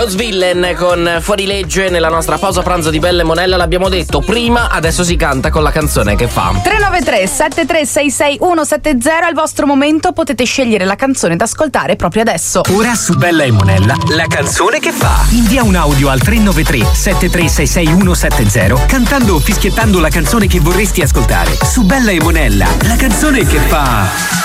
Carlos Villen con Fuorilegge nella nostra pausa pranzo di Bella e Monella. L'abbiamo detto prima, adesso si canta con la canzone che fa 393 7366 170 è il vostro momento, potete scegliere la canzone da ascoltare proprio adesso. Ora su Bella e Monella, la canzone che fa. Invia un audio al 393 7366 170 cantando o fischiettando la canzone che vorresti ascoltare. Su Bella e Monella, la canzone che fa.